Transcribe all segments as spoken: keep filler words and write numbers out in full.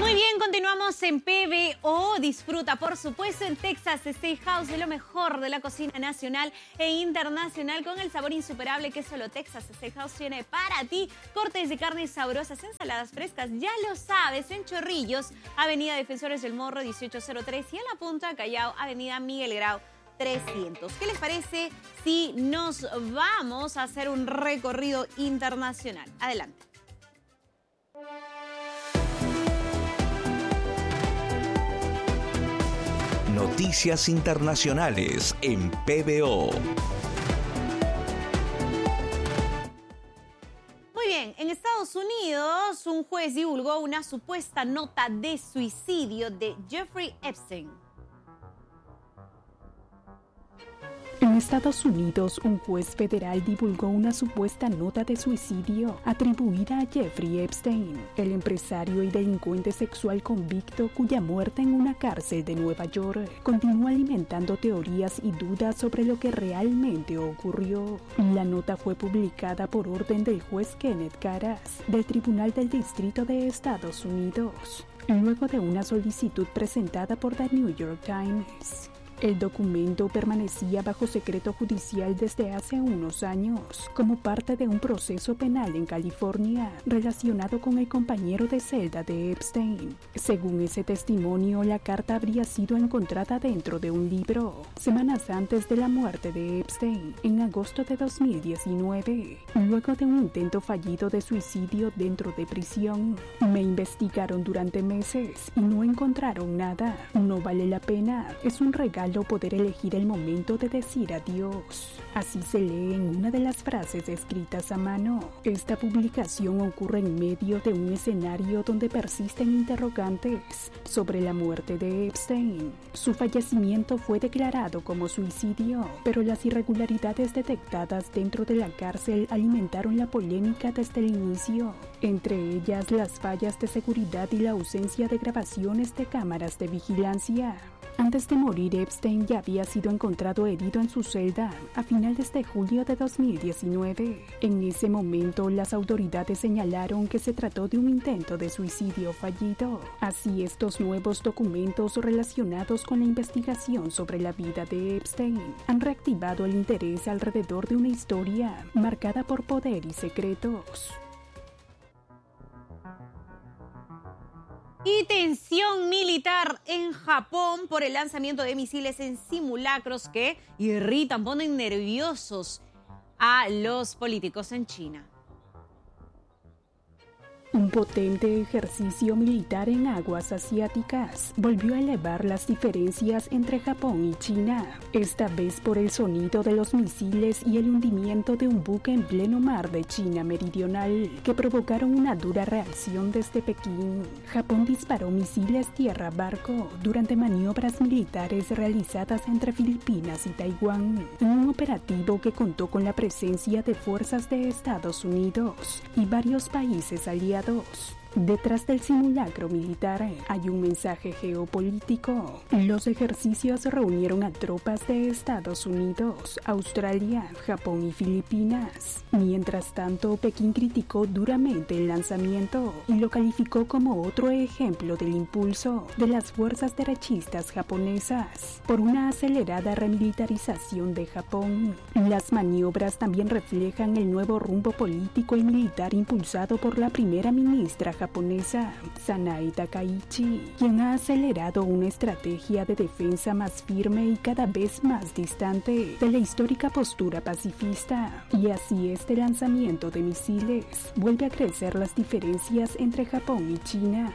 Muy bien, continuamos en P B O. Disfruta, por supuesto, en Texas Steakhouse de lo mejor de la cocina nacional e internacional con el sabor insuperable que solo Texas Steakhouse tiene para ti. Cortes de carnes sabrosas, ensaladas frescas, ya lo sabes, en Chorrillos, Avenida Defensores del Morro dieciocho cero tres y en La Punta, Callao, Avenida Miguel Grau trescientos. ¿Qué les parece si nos vamos a hacer un recorrido internacional? Adelante. Noticias internacionales en P B O. Muy bien, en Estados Unidos un juez divulgó una supuesta nota de suicidio de Jeffrey Epstein. En Estados Unidos, un juez federal divulgó una supuesta nota de suicidio atribuida a Jeffrey Epstein, el empresario y delincuente sexual convicto cuya muerte en una cárcel de Nueva York continúa alimentando teorías y dudas sobre lo que realmente ocurrió. La nota fue publicada por orden del juez Kenneth Caras, del Tribunal del Distrito de Estados Unidos, luego de una solicitud presentada por The New York Times. El documento permanecía bajo secreto judicial desde hace unos años, como parte de un proceso penal en California relacionado con el compañero de celda de Epstein. Según ese testimonio, la carta habría sido encontrada dentro de un libro, semanas antes de la muerte de Epstein, en agosto de dos mil diecinueve, luego de un intento fallido de suicidio dentro de prisión. Me investigaron durante meses y no encontraron nada. No vale la pena. Es un regalo poder elegir el momento de decir adiós. Así se lee en una de las frases escritas a mano. Esta publicación ocurre en medio de un escenario donde persisten interrogantes sobre la muerte de Epstein. Su fallecimiento fue declarado como suicidio, pero las irregularidades detectadas dentro de la cárcel alimentaron la polémica desde el inicio, entre ellas las fallas de seguridad y la ausencia de grabaciones de cámaras de vigilancia. Antes de morir, Epstein ya había sido encontrado herido en su celda a finales de julio de dos mil diecinueve. En ese momento, las autoridades señalaron que se trató de un intento de suicidio fallido. Así, estos nuevos documentos relacionados con la investigación sobre la vida de Epstein han reactivado el interés alrededor de una historia marcada por poder y secretos. Y tensión militar en Japón por el lanzamiento de misiles en simulacros que irritan, ponen nerviosos a los políticos en China. Un potente ejercicio militar en aguas asiáticas volvió a elevar las diferencias entre Japón y China, esta vez por el sonido de los misiles y el hundimiento de un buque en pleno mar de China meridional, que provocaron una dura reacción desde Pekín. Japón disparó misiles tierra-barco durante maniobras militares realizadas entre Filipinas y Taiwán, en un operativo que contó con la presencia de fuerzas de Estados Unidos y varios países aliados. Detrás del simulacro militar hay un mensaje geopolítico. Los ejercicios reunieron a tropas de Estados Unidos, Australia, Japón y Filipinas. Mientras tanto, Pekín criticó duramente el lanzamiento y lo calificó como otro ejemplo del impulso de las fuerzas derechistas japonesas por una acelerada remilitarización de Japón. Las maniobras también reflejan el nuevo rumbo político y militar impulsado por la primera ministra japonesa, Sanae Takaichi, quien ha acelerado una estrategia de defensa más firme y cada vez más distante de la histórica postura pacifista. Y así este lanzamiento de misiles vuelve a crecer las diferencias entre Japón y China.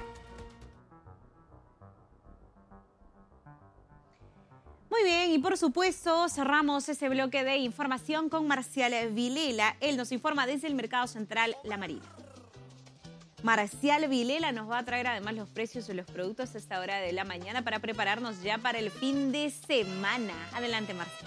Muy bien, y por supuesto cerramos ese bloque de información con Marcial Vilela. Él nos informa desde el Mercado Central La Marina. Marcial Vilela nos va a traer además los precios de los productos a esta hora de la mañana para prepararnos ya para el fin de semana. Adelante, Marcial.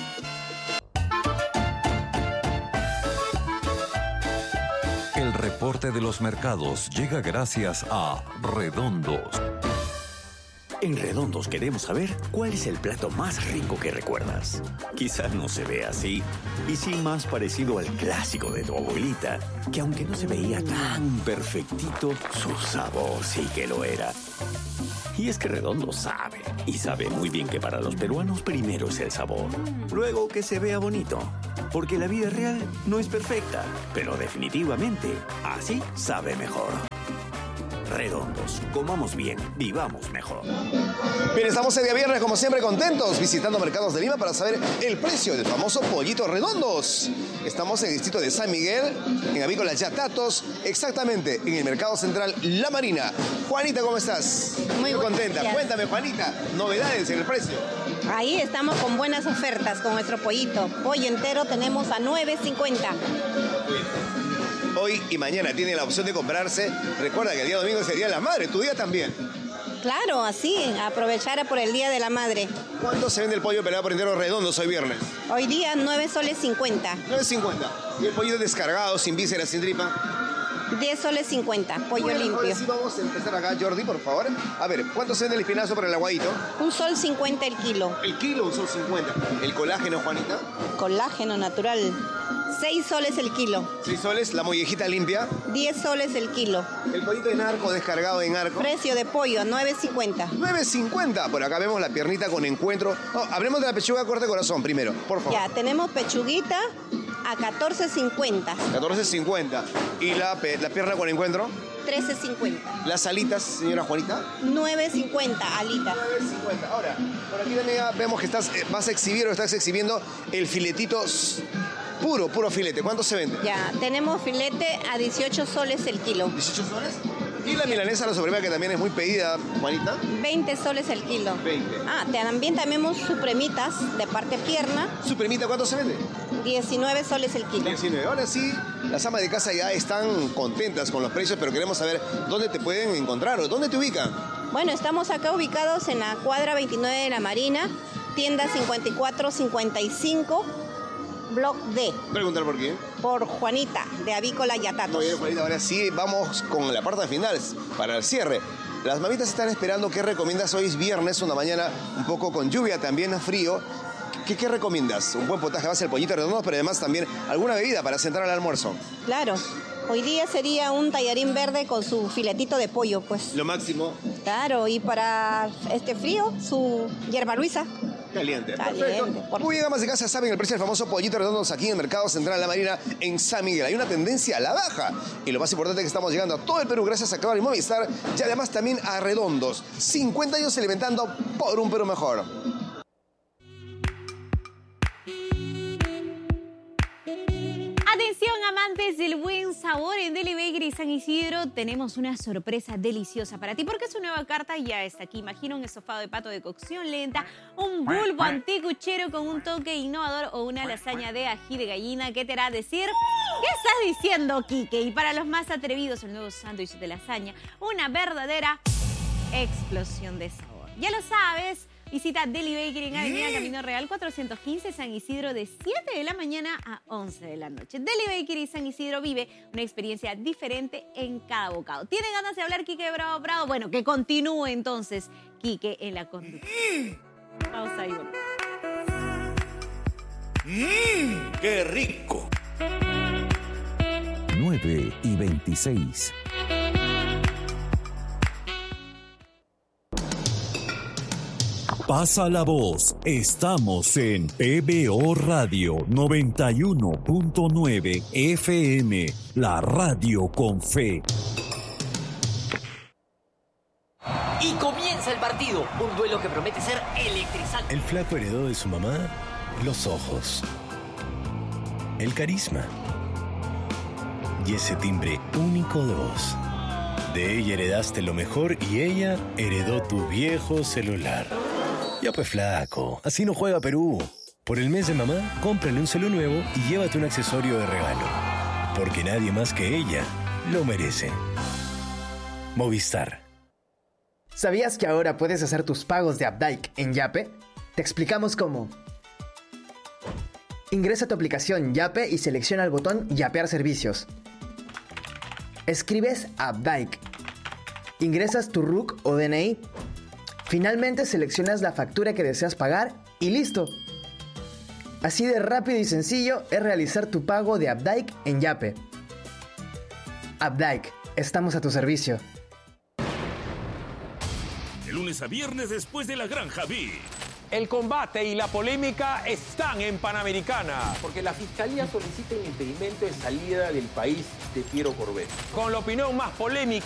El reporte de los mercados llega gracias a Redondos. En Redondos queremos saber cuál es el plato más rico que recuerdas. Quizás no se vea así, y sí más parecido al clásico de tu abuelita, que aunque no se veía tan perfectito, su sabor sí que lo era. Y es que Redondo sabe, y sabe muy bien que para los peruanos primero es el sabor, luego que se vea bonito, porque la vida real no es perfecta, pero definitivamente así sabe mejor. Redondos, comamos bien, vivamos mejor. Bien, estamos el día viernes, como siempre, contentos, visitando mercados de Lima para saber el precio del famoso pollito Redondos. Estamos en el distrito de San Miguel, en Avícola Yatatos, exactamente en el mercado central La Marina. Juanita, ¿cómo estás? Muy contenta. Días. Cuéntame, Juanita, novedades en el precio. Ahí estamos con buenas ofertas con nuestro pollito. Pollo entero tenemos a nueve cincuenta. Hoy y mañana tiene la opción de comprarse. Recuerda que el día domingo es el Día de la Madre, tu día también. Claro, así, aprovechar por el Día de la Madre. ¿Cuánto se vende el pollo pelado por entero Redondos hoy viernes? Hoy día nueve soles cincuenta. nueve cincuenta. ¿Y el pollo descargado, sin vísceras, sin tripa? diez soles cincuenta, pollo Bueno, limpio. Ahora sí vamos a empezar acá, Jordi, por favor. A ver, ¿cuánto se vende el espinazo para el aguadito? Un sol cincuenta el kilo. El kilo, un sol cincuenta. ¿El colágeno, Juanita? Colágeno natural. seis soles el kilo. seis soles, la mollejita limpia. diez soles el kilo. El pollito en arco, descargado en arco. Precio de pollo, nueve cincuenta. nueve cincuenta. Por acá vemos la piernita con encuentro. No, hablemos de la pechuga corte corazón primero, por favor. Ya, tenemos pechuguita a catorce cincuenta. catorce cincuenta. ¿Y la, pe- la pierna con encuentro? trece cincuenta. Las alitas, señora Juanita. nueve cincuenta, alita. nueve cincuenta. Ahora, por aquí también vemos que estás, eh, vas a exhibir o estás exhibiendo el filetito s- puro, puro filete. ¿Cuánto se vende? Ya, tenemos filete a dieciocho soles el kilo. ¿dieciocho soles? Y la milanesa, la sobremesa, que también es muy pedida, Juanita. veinte soles el kilo. veinte. Ah, también tenemos supremitas de parte pierna, ¿Supremita cuánto se vende? diecinueve soles el kilo. diecinueve. Ahora sí, las amas de casa ya están contentas con los precios, pero queremos saber dónde te pueden encontrar o dónde te ubican. Bueno, estamos acá ubicados en la cuadra veintinueve de la Marina, tienda cincuenta y cuatro cincuenta y cinco, Block D, Preguntar por qué. por Juanita, de Avícola Yatatos. Muy bien, Juanita, ahora sí, vamos con la parte final, para el cierre. Las mamitas están esperando. ¿Qué recomiendas? Hoy es viernes, una mañana un poco con lluvia, también frío. ¿Qué, qué recomiendas? Un buen potaje, base el pollito redondo, pero además también alguna bebida para sentar al almuerzo. Claro, hoy día sería un tallarín verde con su filetito de pollo, pues. Lo máximo. Claro, y para este frío, su hierba luisa. Caliente. Caliente, Perfecto. por- Muy bien, amas de casa, saben el precio del famoso pollito redondo aquí en el Mercado Central La Marina en San Miguel. Hay una tendencia a la baja. Y lo más importante es que estamos llegando a todo el Perú gracias a Claro y Movistar y además también a Redondos. cincuenta años alimentando por un Perú mejor. Atención, amantes del buen sabor, en Deli Bakery San Isidro tenemos una sorpresa deliciosa para ti, porque su nueva carta ya está aquí. Imagina un estofado de pato de cocción lenta, un bulbo anticuchero con un toque innovador o una lasaña de ají de gallina. ¿Qué te hará decir? ¿Qué estás diciendo, Quique? Y para los más atrevidos, el nuevo sándwich de lasaña, una verdadera explosión de sabor. Ya lo sabes. Visita Deli Bakery en Avenida Camino Real cuatrocientos quince, San Isidro, de siete de la mañana a once de la noche. Deli Bakery San Isidro vive una experiencia diferente en cada bocado. ¿Tiene ganas de hablar Quique Bravo Bravo? Bueno, que continúe entonces Quique en la conducción. Pausa y volvemos. ¡Mmm! ¡Qué rico! nueve y veintiséis. Pasa la voz. Estamos en P B O Radio noventa y uno punto nueve F M, la radio con fe. Y comienza el partido, un duelo que promete ser electrizante. El flaco heredó de su mamá los ojos, el carisma y ese timbre único de voz. De ella heredaste lo mejor y ella heredó tu viejo celular. Ya pues flaco, así no juega Perú. Por el mes de mamá, cómprale un celu nuevo y llévate un accesorio de regalo. Porque nadie más que ella lo merece. Movistar. ¿Sabías que ahora puedes hacer tus pagos de Updike en Yape? Te explicamos cómo. Ingresa a tu aplicación Yape y selecciona el botón Yapear servicios. Escribes Updike. Ingresas tu R U C o D N I. Finalmente seleccionas la factura que deseas pagar y listo. Así de rápido y sencillo es realizar tu pago de Updike en Yape. Updike, estamos a tu servicio. De lunes a viernes después de la Granja B. El combate y la polémica están en Panamericana. Porque la Fiscalía solicita el impedimento de salida del país de Piero Corbet. Con la opinión más polémica